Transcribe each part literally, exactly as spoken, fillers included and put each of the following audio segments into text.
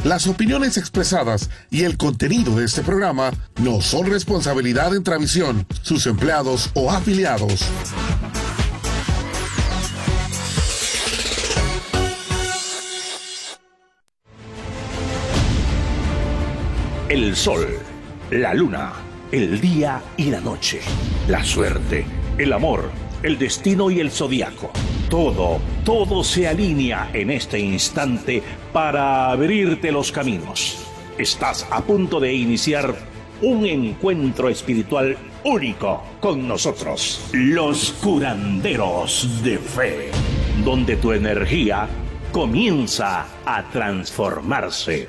Las opiniones expresadas y el contenido de este programa no son responsabilidad de Entravisión, sus empleados o afiliados. El sol, la luna, el día y la noche, la suerte, el amor, el destino y el zodiaco. Todo, todo se alinea en este instante para abrirte los caminos. Estás a punto de iniciar un encuentro espiritual único con nosotros, los curanderos de fe, donde tu energía comienza a transformarse.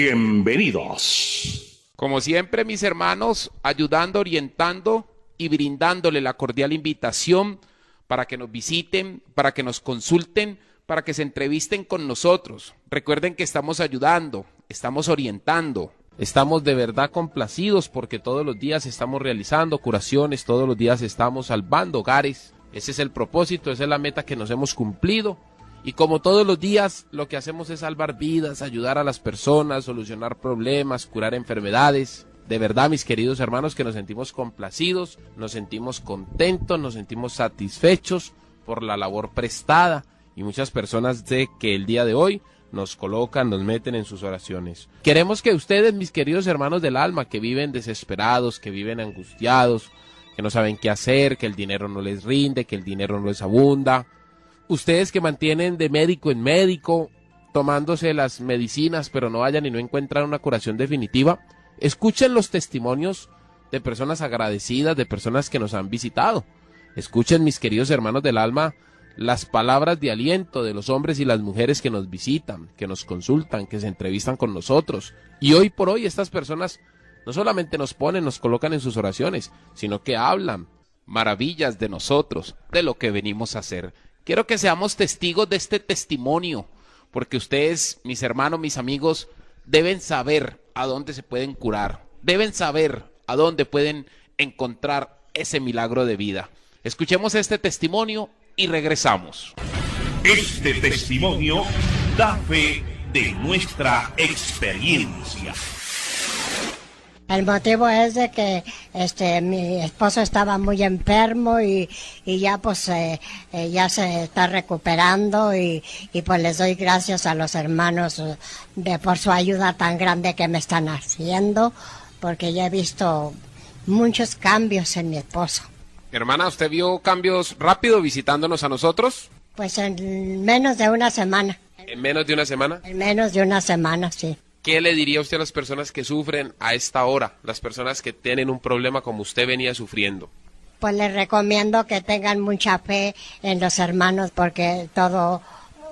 Bienvenidos. Como siempre, mis hermanos, ayudando, orientando y brindándole la cordial invitación para que nos visiten, para que nos consulten, para que se entrevisten con nosotros. Recuerden que estamos ayudando, estamos orientando, estamos de verdad complacidos porque todos los días estamos realizando curaciones, todos los días estamos salvando hogares. Ese es el propósito, esa es la meta que nos hemos cumplido. Y como todos los días, lo que hacemos es salvar vidas, ayudar a las personas, solucionar problemas, curar enfermedades. De verdad, mis queridos hermanos, que nos sentimos complacidos, nos sentimos contentos, nos sentimos satisfechos por la labor prestada. Y muchas personas de que el día de hoy nos colocan, nos meten en sus oraciones. Queremos que ustedes, mis queridos hermanos del alma, que viven desesperados, que viven angustiados, que no saben qué hacer, que el dinero no les rinde, que el dinero no les abunda, ustedes que mantienen de médico en médico, tomándose las medicinas, pero no vayan y no encuentran una curación definitiva, escuchen los testimonios de personas agradecidas, de personas que nos han visitado. Escuchen, mis queridos hermanos del alma, las palabras de aliento de los hombres y las mujeres que nos visitan, que nos consultan, que se entrevistan con nosotros. Y hoy por hoy estas personas no solamente nos ponen, nos colocan en sus oraciones, sino que hablan maravillas de nosotros, de lo que venimos a hacer. Quiero que seamos testigos de este testimonio, porque ustedes, mis hermanos, mis amigos, deben saber a dónde se pueden curar, deben saber a dónde pueden encontrar ese milagro de vida. Escuchemos este testimonio y regresamos. Este testimonio da fe de nuestra experiencia. El motivo es de que este mi esposo estaba muy enfermo y, y ya pues eh, eh, ya se está recuperando y, y pues les doy gracias a los hermanos de por su ayuda tan grande que me están haciendo, porque ya he visto muchos cambios en mi esposo. Hermana, ¿usted vio cambios rápido visitándonos a nosotros? Pues en menos de una semana. ¿En menos de una semana? En menos de una semana, sí. ¿Qué le diría usted a las personas que sufren a esta hora, las personas que tienen un problema como usted venía sufriendo? Pues les recomiendo que tengan mucha fe en los hermanos, porque todo,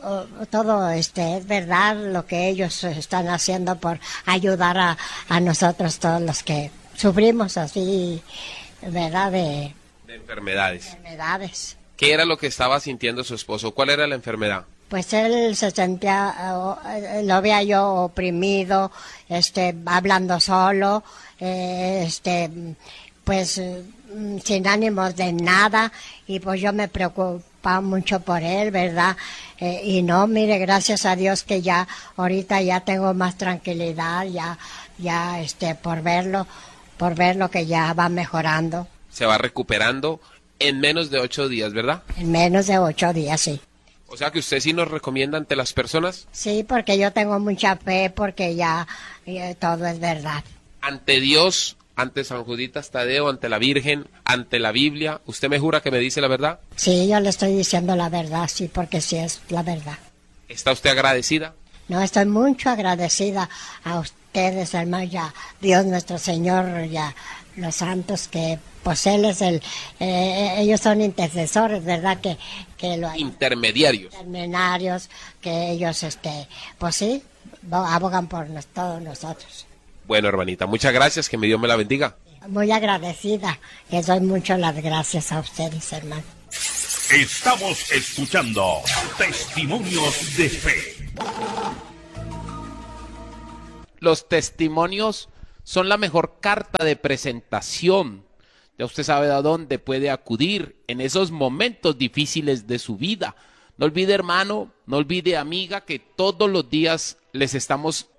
todo este, es verdad lo que ellos están haciendo por ayudar a, a nosotros, todos los que sufrimos así, ¿verdad? De, de enfermedades. enfermedades. ¿Qué era lo que estaba sintiendo su esposo? ¿Cuál era la enfermedad? Pues él se sentía, lo veía yo oprimido, este, hablando solo, eh, este, pues sin ánimos de nada, y pues yo me preocupaba mucho por él, ¿verdad? Eh, y no, mire, gracias a Dios que ya ahorita ya tengo más tranquilidad, ya, ya, este, por verlo, por verlo que ya va mejorando. Se va recuperando en menos de ocho días, ¿verdad? En menos de ocho días, sí. O sea que usted sí nos recomienda ante las personas. Sí, porque yo tengo mucha fe, porque ya eh, todo es verdad. Ante Dios, ante San Juditas Tadeo, ante la Virgen, ante la Biblia, ¿usted me jura que me dice la verdad? Sí, yo le estoy diciendo la verdad, sí, porque sí es la verdad. ¿Está usted agradecida? No, estoy mucho agradecida a ustedes, hermano, ya Dios nuestro Señor, ya los santos, que pues Él es el, eh, ellos son intercesores, ¿verdad? Que, que lo hay. Intermediarios. Intermediarios, que ellos, este, pues sí, abogan por nos, todos nosotros. Bueno, hermanita, muchas gracias, que mi Dios me la bendiga. Muy agradecida, les doy mucho las gracias a ustedes, hermano. Estamos escuchando Testimonios de Fe. Los testimonios son la mejor carta de presentación. Ya usted sabe a dónde puede acudir en esos momentos difíciles de su vida. No olvide, hermano, no olvide, amiga, que todos los días les estamos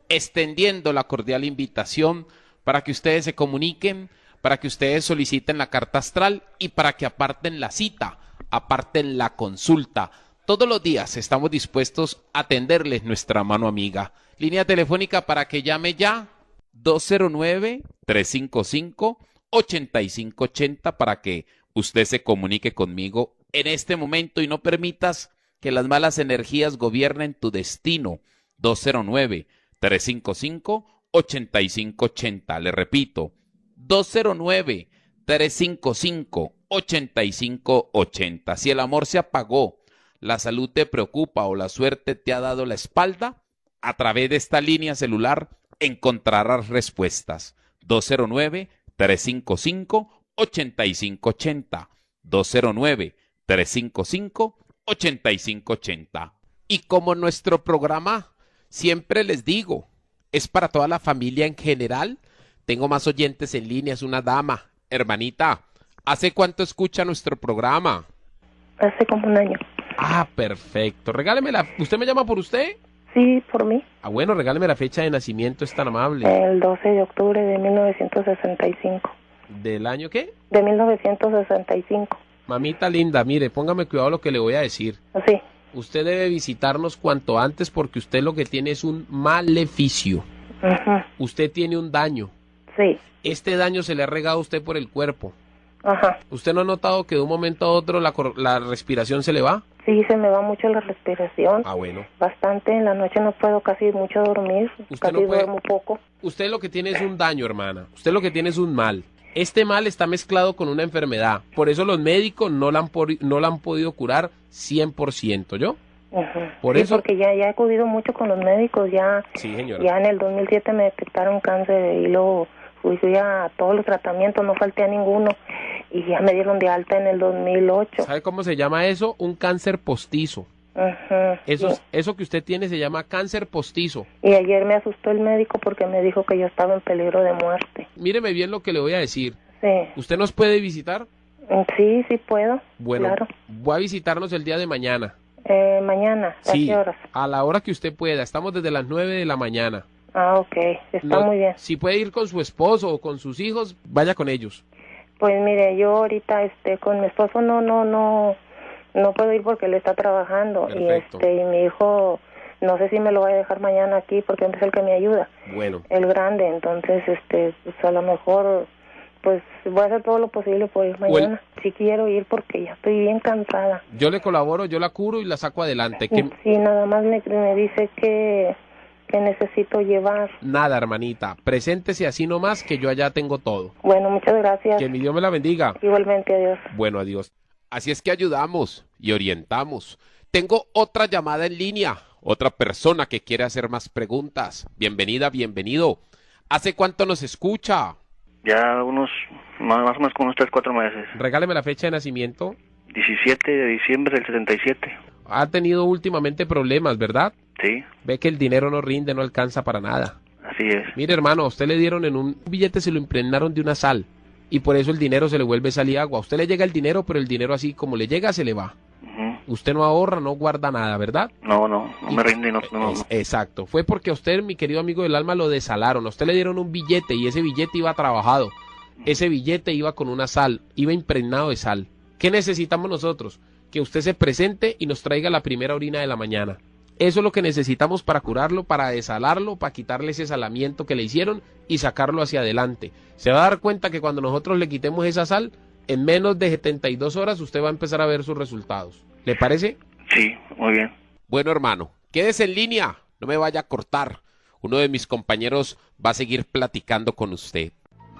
extendiendo la cordial invitación para que ustedes se comuniquen, para que ustedes soliciten la carta astral y para que aparten la cita, aparten la consulta. Todos los días estamos dispuestos a atenderles nuestra mano amiga. Línea telefónica para que llame ya, dos cero nueve, tres cinco cinco, ocho cinco ocho cero para que usted se comunique conmigo en este momento y no permitas que las malas energías gobiernen tu destino. dos cero nueve, tres cinco cinco, ocho cinco ocho cero. Le repito, dos cero nueve, tres cinco cinco, ocho cinco ocho cero. Si el amor se apagó, la salud te preocupa o la suerte te ha dado la espalda, a través de esta línea celular encontrarás respuestas. dos cero nueve, tres cinco cinco, ocho cinco ocho cero. dos cero nueve, tres cinco cinco, ocho cinco ocho cero. Y como nuestro programa, siempre les digo, es para toda la familia en general. Tengo más oyentes en línea, es una dama. Hermanita, ¿hace cuánto escucha nuestro programa? Hace como un año. Ah, perfecto. Regáleme la... ¿Usted me llama por usted? Sí, por mí. Ah, bueno, regáleme la fecha de nacimiento, es tan amable. El doce de octubre de mil novecientos sesenta y cinco. ¿Del año qué? De mil novecientos sesenta y cinco. Mamita linda, mire, póngame cuidado lo que le voy a decir. Sí. Usted debe visitarnos cuanto antes porque usted lo que tiene es un maleficio. Ajá. Usted tiene un daño. Sí. Este daño se le ha regado a usted por el cuerpo. Ajá. ¿Usted no ha notado que de un momento a otro la, cor- la respiración se le va? Sí, se me va mucho la respiración. Ah, bueno. Bastante. En la noche no puedo casi mucho dormir. Usted Casi no puede- duermo poco. Usted lo que tiene es un daño, hermana. Usted lo que tiene es un mal. Este mal está mezclado con una enfermedad. Por eso los médicos no la han, por- no la han podido curar cien por ciento, ¿yo? Ajá. Por sí, eso- porque ya, ya he acudido mucho con los médicos. Ya, Sí, señora. ya en el dos mil siete me detectaron cáncer y luego fui, fui a todos los tratamientos, no falté a ninguno. Y ya me dieron de alta en el dos mil ocho. ¿Sabe cómo se llama eso? Un cáncer postizo. Ajá. Eso, Sí. es- eso que usted tiene se llama cáncer postizo. Y ayer me asustó el médico porque me dijo que yo estaba en peligro de muerte. Míreme bien lo que le voy a decir. Sí, ¿Usted nos puede visitar? sí, sí puedo. Bueno, Claro. voy a visitarnos el día de mañana. Eh, mañana, ¿a Sí, qué horas? a la hora que usted pueda. Estamos desde las nueve de la mañana. Ah, ok, está No- muy bien. Si puede ir con su esposo o con sus hijos, vaya con ellos. Pues mire, yo ahorita este con mi esposo no no no no puedo ir porque él está trabajando. Perfecto. Y este y mi hijo no sé si me lo va a dejar mañana aquí porque es el que me ayuda, Bueno, el grande. Entonces este pues a lo mejor pues voy a hacer todo lo posible por ir O el- mañana. Sí quiero ir porque ya estoy bien cansada. yo le colaboro, yo la curo y la saco adelante. Que Sí, nada más me, me dice que, que necesito llevar. nada, hermanita. Preséntese así nomás que yo allá tengo todo. Bueno, muchas gracias. Que mi Dios me la bendiga. Igualmente, adiós. Bueno, adiós. Así es que ayudamos y orientamos. Tengo otra llamada en línea, otra persona que quiere hacer más preguntas. Bienvenida, bienvenido. ¿Hace cuánto nos escucha? Ya unos, más, más o menos como unos tres, cuatro meses. Regáleme la fecha de nacimiento. diecisiete de diciembre del setenta y siete. Ha tenido últimamente problemas, ¿verdad? Sí, Ve que el dinero no rinde, no alcanza para nada. así es. Mire, hermano, a usted le dieron en un billete, se lo impregnaron de una sal. Y por eso el dinero se le vuelve sal y agua. A usted le llega el dinero, pero el dinero así como le llega, se le va. Ujú. Usted no ahorra, no guarda nada, ¿verdad? No, no, no me rinde, no, no, no. Es- exacto. Fue porque a usted, mi querido amigo del alma, lo desalaron. A usted le dieron un billete y ese billete iba trabajado. Ese billete iba con una sal, iba impregnado de sal. ¿Qué necesitamos nosotros? Que usted se presente y nos traiga la primera orina de la mañana. Eso es lo que necesitamos para curarlo, para desalarlo, para quitarle ese salamiento que le hicieron y sacarlo hacia adelante. Se va a dar cuenta que cuando nosotros le quitemos esa sal, en menos de setenta y dos horas usted va a empezar a ver sus resultados. ¿Le parece? Sí, muy bien. Bueno, hermano, quédese en línea, no me vaya a cortar. Uno de mis compañeros va a seguir platicando con usted.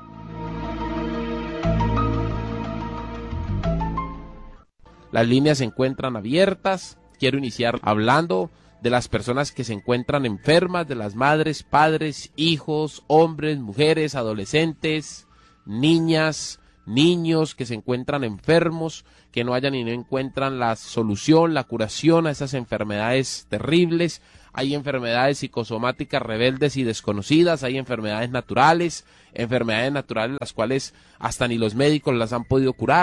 Las líneas se encuentran abiertas. Quiero iniciar hablando de las personas que se encuentran enfermas, de las madres, padres, hijos, hombres, mujeres, adolescentes, niñas, niños que se encuentran enfermos, que no hayan y no encuentran la solución, la curación a esas enfermedades terribles. Hay enfermedades psicosomáticas rebeldes y desconocidas, hay enfermedades naturales, enfermedades naturales las cuales hasta ni los médicos las han podido curar.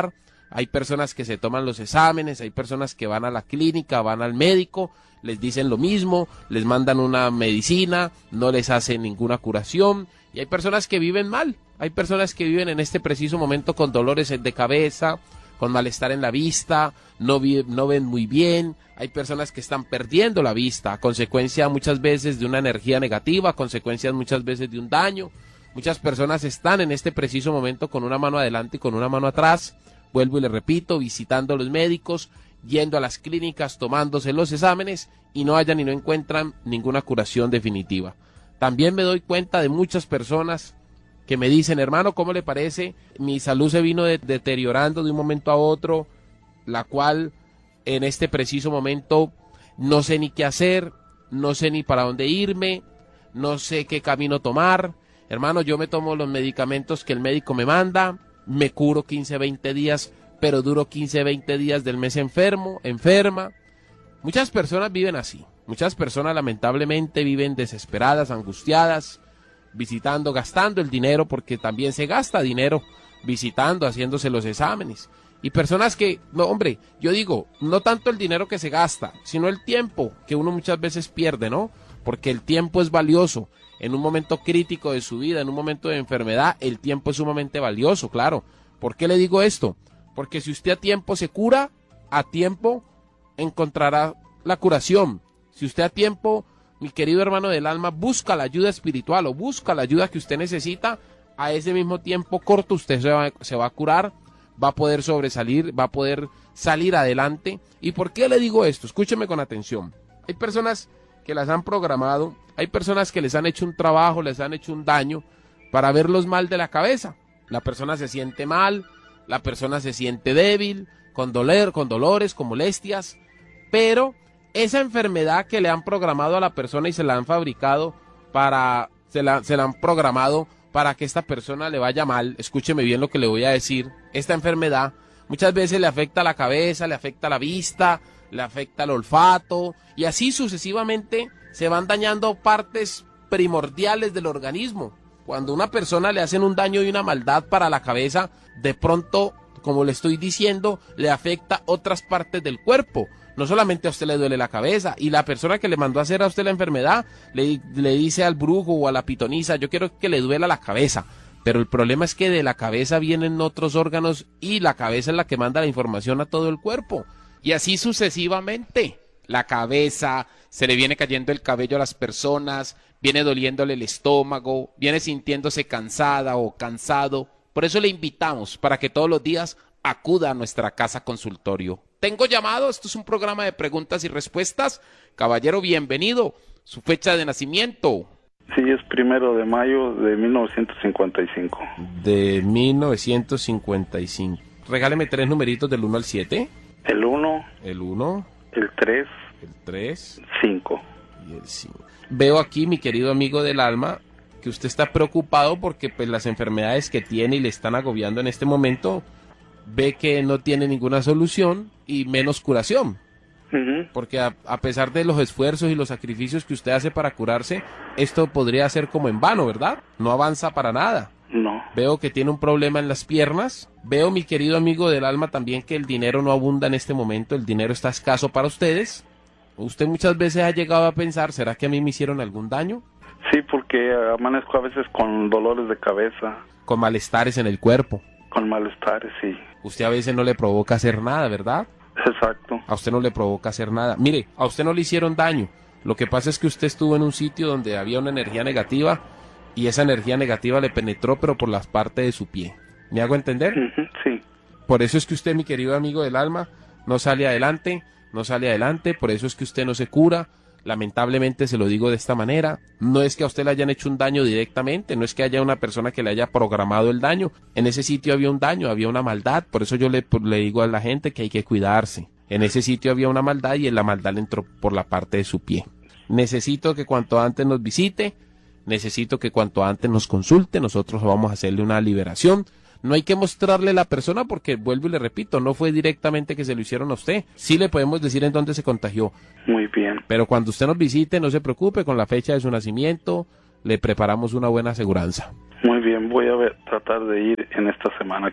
hay personas que se toman los exámenes, hay personas que van a la clínica, van al médico, les dicen lo mismo, les mandan una medicina, no les hacen ninguna curación, y hay personas que viven mal, hay personas que viven en este preciso momento con dolores de cabeza, con malestar en la vista, no, vi, no ven muy bien, hay personas que están perdiendo la vista, a consecuencia muchas veces de una energía negativa, a consecuencias muchas veces de un daño. Muchas personas están en este preciso momento con una mano adelante y con una mano atrás, vuelvo y le repito, visitando a los médicos, yendo a las clínicas, tomándose los exámenes y no hallan y no encuentran ninguna curación definitiva. También me doy cuenta de muchas personas que me dicen, hermano, ¿cómo le parece? Mi salud se vino de- deteriorando de un momento a otro, la cual en este preciso momento no sé ni qué hacer, no sé ni para dónde irme, no sé qué camino tomar. Hermano, yo me tomo los medicamentos que el médico me manda, me curo quince, veinte días, pero duro quince, veinte días del mes enfermo, enferma. Muchas personas viven así, muchas personas lamentablemente viven desesperadas, angustiadas, visitando, gastando el dinero, porque también se gasta dinero visitando, haciéndose los exámenes. Y personas que, no hombre, yo digo, no tanto el dinero que se gasta, sino el tiempo que uno muchas veces pierde, ¿no? Porque el tiempo es valioso. En un momento crítico de su vida, en un momento de enfermedad, el tiempo es sumamente valioso, claro. ¿Por qué le digo esto? Porque si usted a tiempo se cura, a tiempo encontrará la curación. Si usted a tiempo, mi querido hermano del alma, busca la ayuda espiritual o busca la ayuda que usted necesita, a ese mismo tiempo corto usted se va, se va a curar, va a poder sobresalir, va a poder salir adelante. ¿Y por qué le digo esto? Escúcheme con atención. Hay personas que las han programado, hay personas que les han hecho un trabajo, les han hecho un daño para verlos mal de la cabeza. La persona se siente mal, la persona se siente débil, con doler, con dolores, con molestias, pero esa enfermedad que le han programado a la persona y se la han fabricado para, se la, se la han programado para que esta persona le vaya mal, escúcheme bien lo que le voy a decir, esta enfermedad muchas veces le afecta a la cabeza, le afecta a la vista, le afecta al olfato, y así sucesivamente se van dañando partes primordiales del organismo. Cuando a una persona le hacen un daño y una maldad para la cabeza, de pronto, como le estoy diciendo, le afecta otras partes del cuerpo. No solamente a usted le duele la cabeza, y la persona que le mandó a hacer a usted la enfermedad, le, le dice al brujo o a la pitonisa, yo quiero que le duela la cabeza. Pero el problema es que de la cabeza vienen otros órganos y la cabeza es la que manda la información a todo el cuerpo. Y así sucesivamente, la cabeza, se le viene cayendo el cabello a las personas, viene doliéndole el estómago, viene sintiéndose cansada o cansado. Por eso le invitamos para que todos los días acuda a nuestra casa consultorio. Tengo llamado, esto es un programa de preguntas y respuestas. Caballero, bienvenido. Su fecha de nacimiento. Sí, es primero de mayo de mil novecientos cincuenta y cinco. De mil novecientos cincuenta y cinco. Regáleme tres numeritos del uno al siete. El uno, El uno, el tres, el tres cinco. y el cinco. Veo aquí, mi querido amigo del alma, que usted está preocupado porque pues las enfermedades que tiene y le están agobiando en este momento, ve que no tiene ninguna solución y menos curación. Ujú. Porque a, a pesar de los esfuerzos y los sacrificios que usted hace para curarse, esto podría ser como en vano, ¿verdad? No avanza para nada. No. Veo que tiene un problema en las piernas. Veo, mi querido amigo del alma, también que el dinero no abunda en este momento. El dinero está escaso para ustedes. Usted muchas veces ha llegado a pensar, ¿será que a mí me hicieron algún daño? Sí, porque amanezco a veces con dolores de cabeza, Con malestares en el cuerpo. con malestares, sí. Usted a veces no le provoca hacer nada, ¿verdad? Exacto. A usted no le provoca hacer nada. Mire, a usted no le hicieron daño. Lo que pasa es que usted estuvo en un sitio donde había una energía negativa y esa energía negativa le penetró, pero por las partes de su pie. ¿Me hago entender? Ujú, sí. Por eso es que usted, mi querido amigo del alma, no sale adelante, no sale adelante, por eso es que usted no se cura. Lamentablemente se lo digo de esta manera, no es que a usted le hayan hecho un daño directamente, no es que haya una persona que le haya programado el daño, en ese sitio había un daño, había una maldad, por eso yo le, le digo a la gente que hay que cuidarse. En ese sitio había una maldad y en la maldad le entró por la parte de su pie. Necesito que cuanto antes nos visite, necesito que cuanto antes nos consulte, nosotros vamos a hacerle una liberación. No hay que mostrarle a la persona porque, vuelvo y le repito, no fue directamente que se lo hicieron a usted. Sí le podemos decir en dónde se contagió. Muy bien. Pero cuando usted nos visite, no se preocupe, con la fecha de su nacimiento le preparamos una buena aseguranza. Muy bien, voy a ver, tratar de ir en esta semana.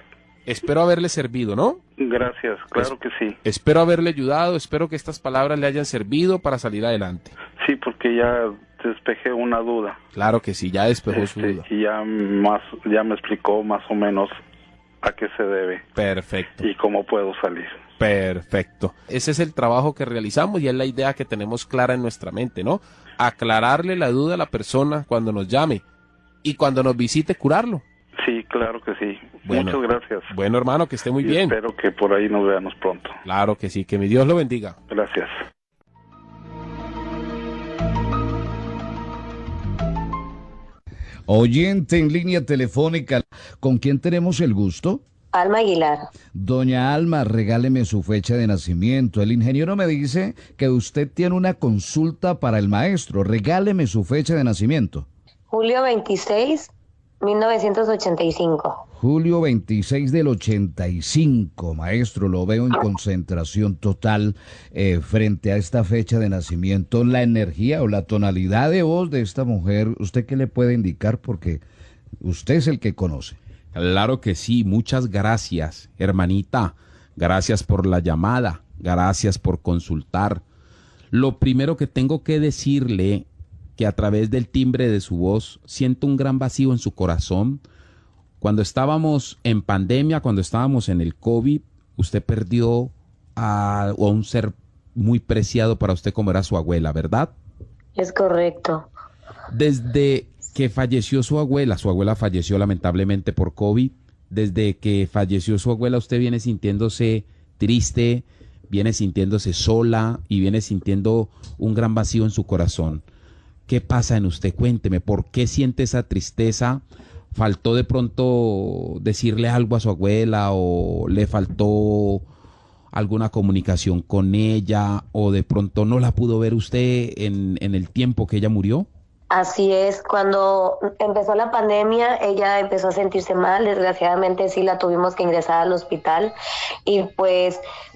Espero haberle servido, ¿no? Gracias, claro que sí. Espero haberle ayudado, espero que estas palabras le hayan servido para salir adelante. Sí, porque ya despejé una duda. Claro que sí, ya despejó su Este, duda. y ya más, ya me explicó más o menos a qué se debe Perfecto, y cómo puedo salir. perfecto. Ese es el trabajo que realizamos y es la idea que tenemos clara en nuestra mente, ¿no? Aclararle la duda a la persona cuando nos llame y cuando nos visite curarlo. Sí, claro que sí. Bueno, Muchas gracias. Bueno, hermano, que esté muy Y bien. espero que por ahí nos veamos pronto. Claro que sí, que mi Dios lo bendiga. Gracias. Oyente en línea telefónica, ¿con quién tenemos el gusto? Alma Aguilar. Doña Alma, regáleme su fecha de nacimiento. El ingeniero me dice que usted tiene una consulta para el maestro. Regáleme su fecha de nacimiento. Julio veintiséis, mil novecientos ochenta y cinco. Julio veintiséis del ochenta y cinco, maestro, lo veo en concentración total eh, frente a esta fecha de nacimiento. La energía o la tonalidad de voz de esta mujer, ¿usted qué le puede indicar? Porque usted es el que conoce. Claro que sí, muchas gracias, hermanita. Gracias por la llamada, gracias por consultar. Lo primero que tengo que decirle que a través del timbre de su voz siento un gran vacío en su corazón. Cuando estábamos en pandemia, cuando estábamos en el COVID, usted perdió a, a un ser muy preciado para usted como era su abuela, ¿verdad? Es correcto. Desde que falleció su abuela, su abuela falleció lamentablemente por COVID, desde que falleció su abuela usted viene sintiéndose triste, viene sintiéndose sola y viene sintiendo un gran vacío en su corazón. ¿Qué pasa en usted? Cuénteme, ¿por qué siente esa tristeza? ¿Faltó de pronto decirle algo a su abuela o le faltó alguna comunicación con ella o de pronto no la pudo ver usted en, en el tiempo que ella murió? Así es, cuando empezó la pandemia, ella empezó a sentirse mal, desgraciadamente sí la tuvimos que ingresar al hospital y pues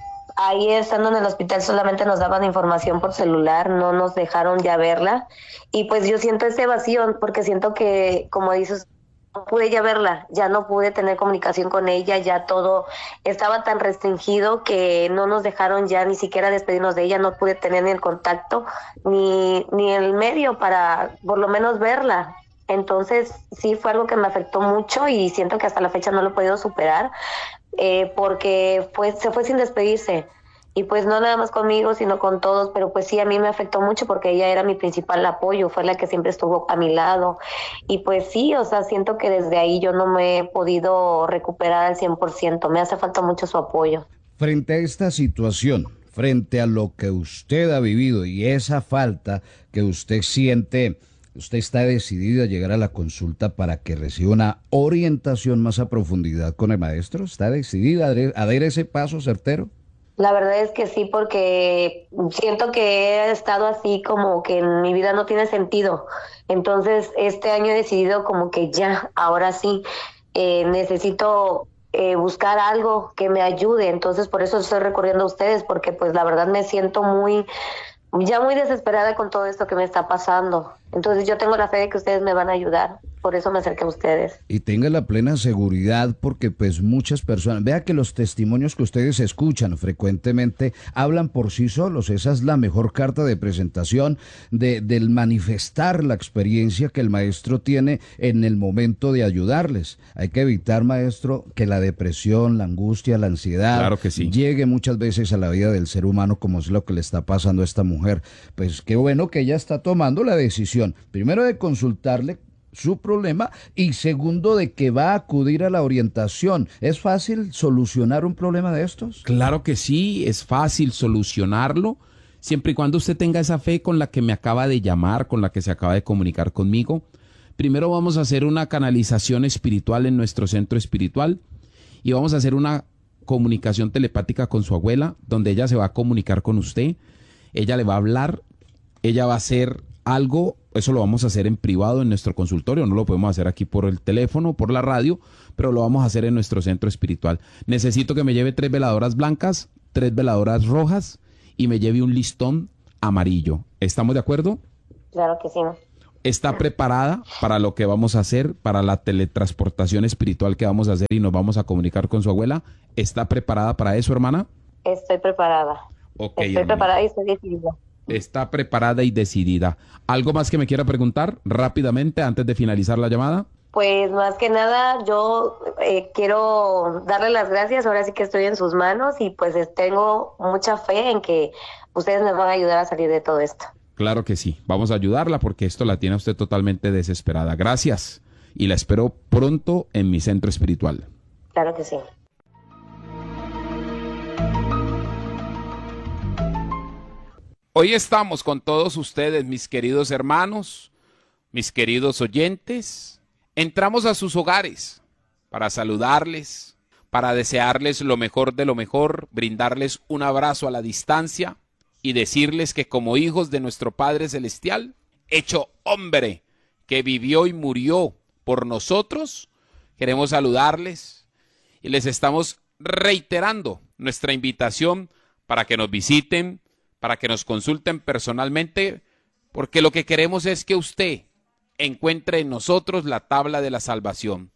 ahí estando en el hospital solamente nos daban información por celular, no nos dejaron ya verla y pues yo siento ese vacío porque siento que, como dices, no pude ya verla, ya no pude tener comunicación con ella, ya todo estaba tan restringido que no nos dejaron ya ni siquiera despedirnos de ella, no pude tener ni el contacto ni, ni el medio para por lo menos verla. Entonces sí fue algo que me afectó mucho y siento que hasta la fecha no lo he podido superar eh, porque fue, se fue sin despedirse. Y pues no nada más conmigo, sino con todos, pero pues sí, a mí me afectó mucho porque ella era mi principal apoyo, fue la que siempre estuvo a mi lado. Y pues sí, o sea, siento que desde ahí yo no me he podido recuperar al cien por ciento, me hace falta mucho su apoyo. Frente a esta situación, frente a lo que usted ha vivido y esa falta que usted siente, ¿usted está decidida a llegar a la consulta para que reciba una orientación más a profundidad con el maestro? ¿Está decidida a dar ese paso certero? La verdad es que sí, porque siento que he estado así como que en mi vida no tiene sentido. Entonces, este año he decidido como que ya, ahora sí, eh, necesito eh, buscar algo que me ayude. Entonces, por eso estoy recurriendo a ustedes, porque pues la verdad me siento muy, ya muy desesperada con todo esto que me está pasando. Entonces, yo tengo la fe de que ustedes me van a ayudar. Por eso me acerqué a ustedes. Y tenga la plena seguridad porque pues muchas personas, vea que los testimonios que ustedes escuchan frecuentemente hablan por sí solos. Esa es la mejor carta de presentación de, del manifestar la experiencia que el maestro tiene en el momento de ayudarles. Hay que evitar, maestro, que la depresión, la angustia, la ansiedad Claro que sí. llegue muchas veces a la vida del ser humano como es lo que le está pasando a esta mujer. Pues qué bueno que ella está tomando la decisión, primero de consultarle su problema y segundo de que va a acudir a la orientación. ¿Es fácil solucionar un problema de estos? Claro que sí, es fácil solucionarlo, siempre y cuando usted tenga esa fe con la que me acaba de llamar, con la que se acaba de comunicar conmigo. Primero vamos a hacer una canalización espiritual en nuestro centro espiritual y vamos a hacer una comunicación telepática con su abuela, donde ella se va a comunicar con usted, ella le va a hablar, ella va a hacer algo. Eso lo vamos a hacer en privado en nuestro consultorio, no lo podemos hacer aquí por el teléfono, por la radio, pero lo vamos a hacer en nuestro centro espiritual. Necesito que me lleve tres veladoras blancas, tres veladoras rojas y me lleve un listón amarillo. ¿Estamos de acuerdo? Claro que sí. ¿Está preparada para lo que vamos a hacer, para la teletransportación espiritual que vamos a hacer y nos vamos a comunicar con su abuela? ¿Está preparada para eso, hermana? Estoy preparada. Okay, estoy hermanita. preparada y estoy decidida. Está preparada y decidida. ¿Algo más que me quiera preguntar rápidamente antes de finalizar la llamada? Pues más que nada yo eh, quiero darle las gracias, ahora sí que estoy en sus manos y pues tengo mucha fe en que ustedes me van a ayudar a salir de todo esto. Claro que sí, vamos a ayudarla porque esto la tiene a usted totalmente desesperada. Gracias y la espero pronto en mi centro espiritual. Claro que sí. Hoy estamos con todos ustedes, mis queridos hermanos, mis queridos oyentes. Entramos a sus hogares para saludarles, para desearles lo mejor de lo mejor, brindarles un abrazo a la distancia y decirles que como hijos de nuestro Padre Celestial, hecho hombre, que vivió y murió por nosotros, queremos saludarles y les estamos reiterando nuestra invitación para que nos visiten, para que nos consulten personalmente, porque lo que queremos es que usted encuentre en nosotros la tabla de la salvación.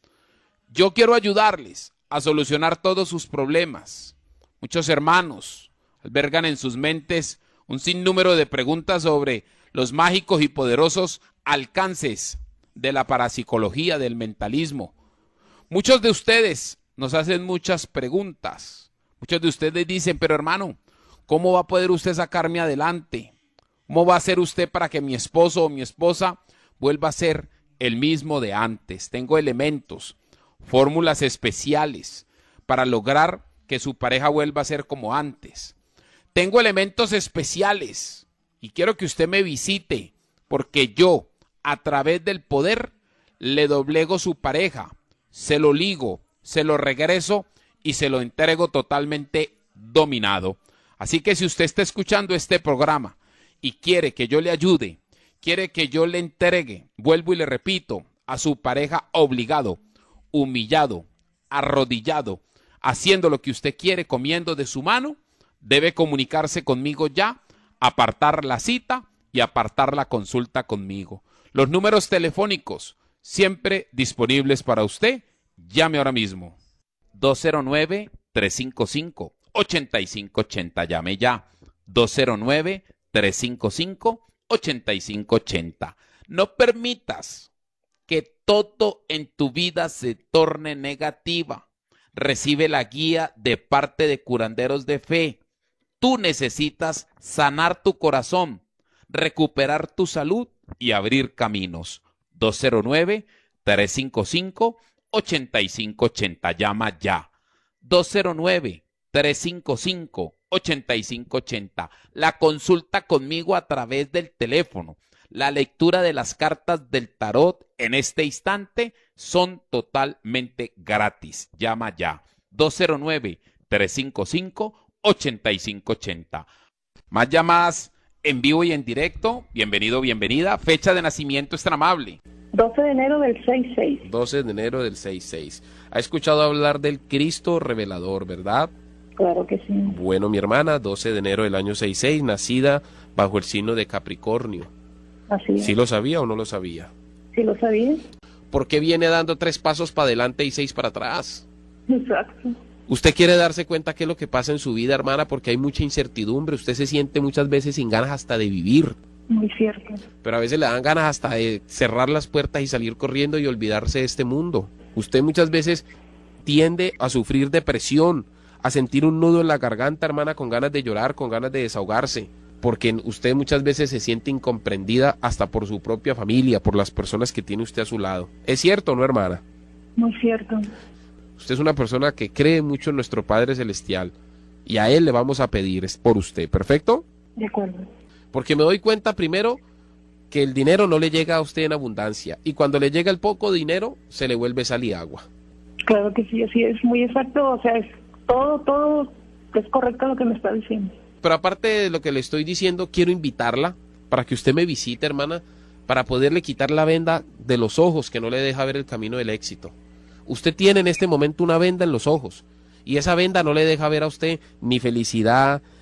Yo quiero ayudarles a solucionar todos sus problemas. Muchos hermanos albergan en sus mentes un sinnúmero de preguntas sobre los mágicos y poderosos alcances de la parapsicología, del mentalismo. Muchos de ustedes nos hacen muchas preguntas. Muchos de ustedes dicen, pero hermano, ¿cómo va a poder usted sacarme adelante? ¿Cómo va a hacer usted para que mi esposo o mi esposa vuelva a ser el mismo de antes? Tengo elementos, fórmulas especiales para lograr que su pareja vuelva a ser como antes. Tengo elementos especiales y quiero que usted me visite porque yo, a través del poder, le doblego su pareja, se lo ligo, se lo regreso y se lo entrego totalmente dominado. Así que si usted está escuchando este programa y quiere que yo le ayude, quiere que yo le entregue, vuelvo y le repito, a su pareja obligado, humillado, arrodillado, haciendo lo que usted quiere, comiendo de su mano, debe comunicarse conmigo ya, apartar la cita y apartar la consulta conmigo. Los números telefónicos siempre disponibles para usted. Llame ahora mismo. dos cero nueve, tres cinco cinco, ocho cinco ocho cero. Llame ya. dos cero nueve, tres cinco cinco, ocho cinco ocho cero. No permitas que todo en tu vida se torne negativa. Recibe la guía de parte de curanderos de fe. Tú necesitas sanar tu corazón, recuperar tu salud y abrir caminos. dos cero nueve, tres cinco cinco, ocho cinco ocho cero. Llama ya. dos cero nueve, tres cinco cinco, ocho cinco ocho cero. La consulta conmigo a través del teléfono. La lectura de las cartas del tarot en este instante son totalmente gratis. Llama ya. dos cero nueve, tres cinco cinco, ocho cinco ocho cero. Más llamadas en vivo y en directo. Bienvenido, bienvenida. Fecha de nacimiento es tan amable. doce de enero del sesenta y seis. doce de enero del sesenta y seis. ¿Ha escuchado hablar del Cristo revelador, verdad? Claro que sí. Bueno, mi hermana, doce de enero del año sesenta y seis, nacida bajo el signo de Capricornio. Así es. ¿Sí lo sabía o no lo sabía? Sí lo sabía. ¿Por qué viene dando tres pasos para adelante y seis para atrás? Exacto. Usted quiere darse cuenta qué es lo que pasa en su vida, hermana, porque hay mucha incertidumbre. Usted se siente muchas veces sin ganas hasta de vivir. Muy cierto. Pero a veces le dan ganas hasta de cerrar las puertas y salir corriendo y olvidarse de este mundo. Usted muchas veces tiende a sufrir depresión, a sentir un nudo en la garganta, hermana, con ganas de llorar, con ganas de desahogarse, porque usted muchas veces se siente incomprendida hasta por su propia familia, por las personas que tiene usted a su lado. ¿Es cierto o no, hermana? Muy cierto. Usted es una persona que cree mucho en nuestro Padre Celestial y a Él le vamos a pedir, es por usted, ¿perfecto? De acuerdo. Porque me doy cuenta primero que el dinero no le llega a usted en abundancia y cuando le llega el poco dinero se le vuelve sal y agua. Claro que sí, así es, muy exacto, o sea, es todo, todo es correcto lo que me está diciendo. Pero aparte de lo que le estoy diciendo, quiero invitarla para que usted me visite, hermana, para poderle quitar la venda de los ojos que no le deja ver el camino del éxito. Usted tiene en este momento una venda en los ojos y esa venda no le deja ver a usted ni felicidad,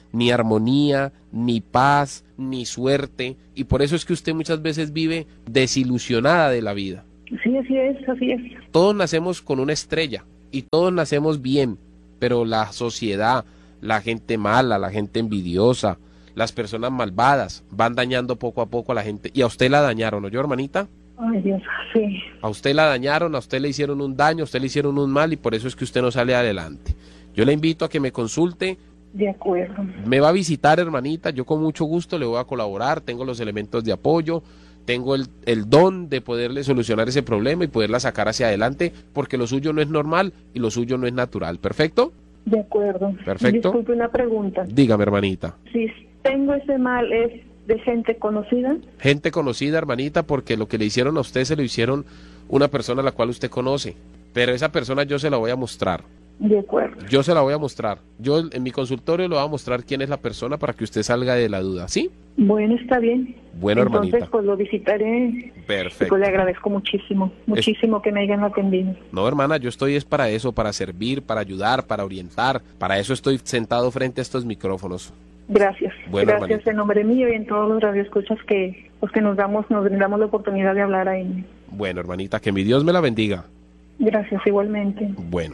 ni armonía, ni paz, ni suerte, y por eso es que usted muchas veces vive desilusionada de la vida. Sí, así es, así es. Todos nacemos con una estrella y todos nacemos bien, pero la sociedad, la gente mala, la gente envidiosa, las personas malvadas van dañando poco a poco a la gente. Y a usted la dañaron, ¿no yo, hermanita? Ay, Dios, sí. A usted la dañaron, a usted le hicieron un daño, a usted le hicieron un mal, y por eso es que usted no sale adelante. Yo le invito a que me consulte. De acuerdo. Me va a visitar, hermanita, yo con mucho gusto le voy a colaborar, tengo los elementos de apoyo, tengo el, el don de poderle solucionar ese problema y poderla sacar hacia adelante, porque lo suyo no es normal y lo suyo no es natural. ¿Perfecto? De acuerdo. Perfecto. Disculpe, una pregunta. Dígame, hermanita. Si tengo ese mal, ¿es de gente conocida? Gente conocida, hermanita, porque lo que le hicieron a usted se lo hicieron una persona a la cual usted conoce, pero esa persona yo se la voy a mostrar. De acuerdo. Yo se la voy a mostrar. Yo en mi consultorio le voy a mostrar quién es la persona para que usted salga de la duda, ¿sí? Bueno, está bien. Bueno, Entonces, hermanita. pues lo visitaré. Perfecto. Y pues le agradezco muchísimo, muchísimo es... que me hayan atendido. No, hermana, yo estoy es para eso, para servir, para ayudar, para orientar. Para eso estoy sentado frente a estos micrófonos. Gracias. Bueno, Gracias hermanita. En nombre mío y en todos los radioescuchas que, pues que nos damos, nos brindamos la oportunidad de hablar ahí. Bueno, hermanita, que mi Dios me la bendiga. Gracias, igualmente. Bueno.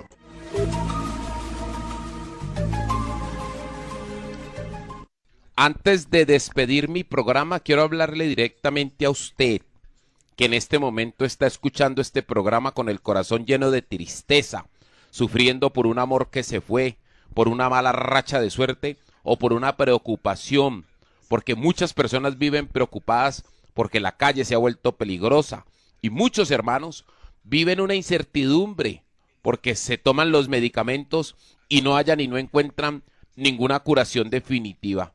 Antes de despedir mi programa, quiero hablarle directamente a usted, que en este momento está escuchando este programa con el corazón lleno de tristeza, sufriendo por un amor que se fue, por una mala racha de suerte o por una preocupación, porque muchas personas viven preocupadas porque la calle se ha vuelto peligrosa y muchos hermanos viven una incertidumbre porque se toman los medicamentos y no hallan y no encuentran ninguna curación definitiva.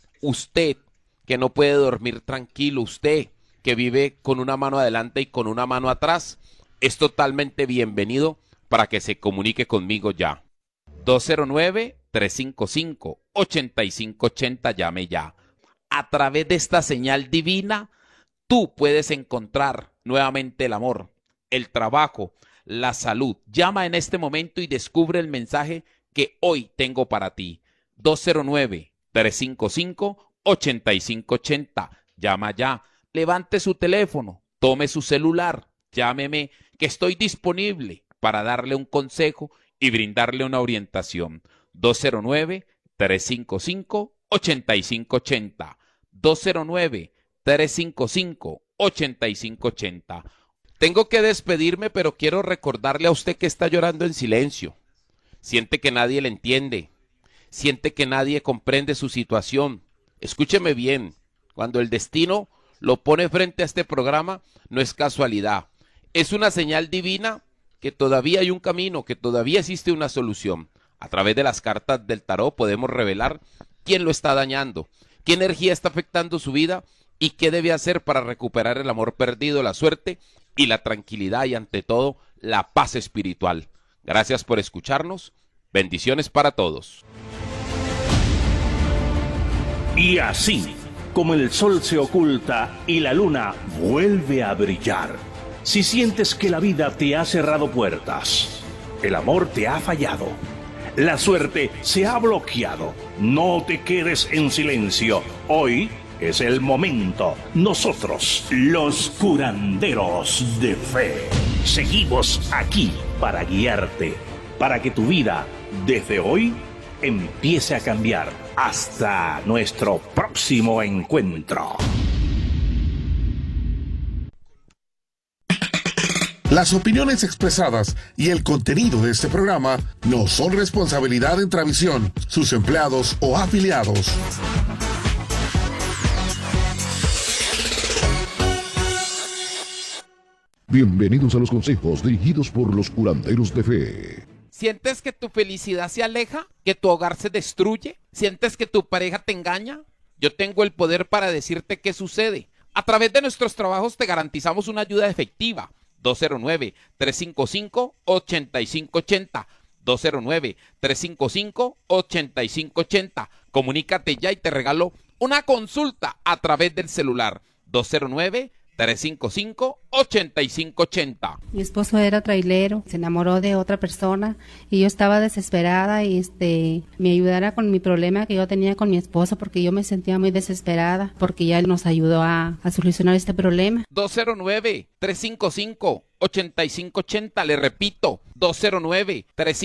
Usted que no puede dormir tranquilo, usted que vive con una mano adelante y con una mano atrás, es totalmente bienvenido para que se comunique conmigo ya. dos cero nueve, tres cinco cinco, ocho cinco ocho cero, llame ya. A través de esta señal divina, tú puedes encontrar nuevamente el amor, el trabajo, la salud. Llama en este momento y descubre el mensaje que hoy tengo para ti. dos cero nueve, tres cinco cinco, ocho cinco ocho cero. Llama ya. Levante su teléfono, tome su celular, llámeme, que estoy disponible para darle un consejo y brindarle una orientación. dos cero nueve, tres cinco cinco, ocho cinco ocho cero. dos cero nueve, tres cinco cinco, ocho cinco ocho cero. Tengo que despedirme, pero quiero recordarle a usted que está llorando en silencio. Siente que nadie le entiende. Siente que nadie comprende su situación. Escúcheme bien, cuando el destino lo pone frente a este programa, no es casualidad. Es una señal divina que todavía hay un camino, que todavía existe una solución. A través de las cartas del tarot podemos revelar quién lo está dañando, qué energía está afectando su vida y qué debe hacer para recuperar el amor perdido, la suerte y la tranquilidad y ante todo la paz espiritual. Gracias por escucharnos. Bendiciones para todos. Y así, como el sol se oculta y la luna vuelve a brillar, si sientes que la vida te ha cerrado puertas, el amor te ha fallado, la suerte se ha bloqueado, no te quedes en silencio. Hoy es el momento. Nosotros, los curanderos de fe, seguimos aquí para guiarte, para que tu vida, desde hoy, empiece a cambiar. Hasta nuestro próximo encuentro. Las opiniones expresadas y el contenido de este programa no son responsabilidad de Intravisión, sus empleados o afiliados. Bienvenidos a los consejos dirigidos por los curanderos de fe. ¿Sientes que tu felicidad se aleja? ¿Que tu hogar se destruye? ¿Sientes que tu pareja te engaña? Yo tengo el poder para decirte qué sucede. A través de nuestros trabajos te garantizamos una ayuda efectiva. dos cero nueve, tres cinco cinco, ocho cinco ocho cero. dos cero nueve, tres cinco cinco, ocho cinco ocho cero. Comunícate ya y te regalo una consulta a través del celular. dos cero nueve, tres cinco cinco, ocho cinco ocho cero. Mi esposo era trailero, se enamoró de otra persona y yo estaba desesperada y este me ayudara con mi problema que yo tenía con mi esposo porque yo me sentía muy desesperada porque ya él nos ayudó a, a solucionar este problema. dos cero nueve, tres cinco cinco, ocho cinco ocho cero, le repito, dos cero nueve, tres cinco cinco